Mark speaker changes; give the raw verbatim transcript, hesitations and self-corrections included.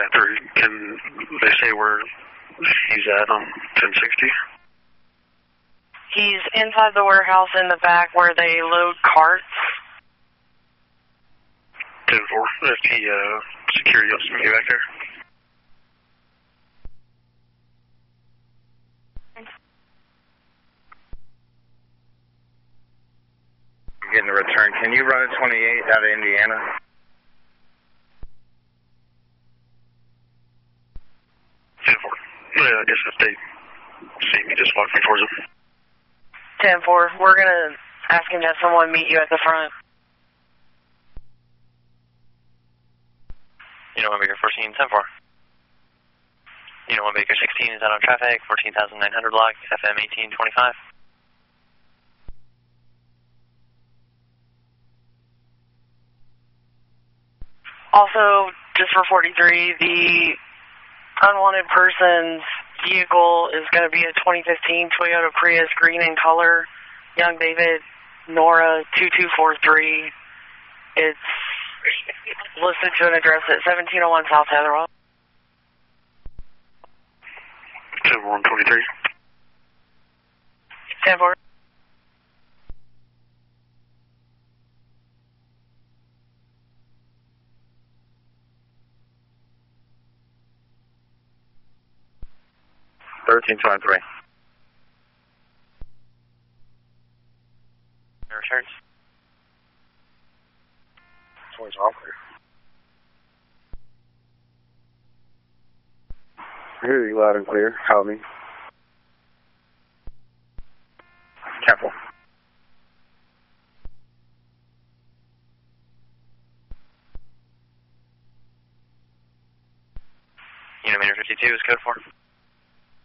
Speaker 1: Yeah, three. Can they say where he's at on ten sixty?
Speaker 2: He's inside the warehouse in the back where they load carts.
Speaker 1: ten four. If he, uh, security wants to meet you back there.
Speaker 3: I'm getting a return. Can you run a twenty-eight out of Indiana?
Speaker 1: ten four. Yeah, I guess if they see me, just walk me towards them.
Speaker 2: ten four, we're going to ask him to have someone meet you at the front.
Speaker 4: You know, one Baker fourteen, ten four. You know, one Baker sixteen is out on traffic, fourteen thousand nine hundred block, F M eighteen twenty-five.
Speaker 2: Also, just for forty-three, the unwanted person's vehicle is going to be a twenty fifteen Toyota Prius, green in color, Young David, Nora two two four three. It's listed to an address at seventeen oh one South Heatherwell.
Speaker 1: ten one twenty-three.
Speaker 2: ten four.
Speaker 3: thirteen twenty-three.
Speaker 4: Returns.
Speaker 3: Twenty's off there. I hear you loud and clear. Help me. Careful.
Speaker 4: Unit Meter fifty-two is code four.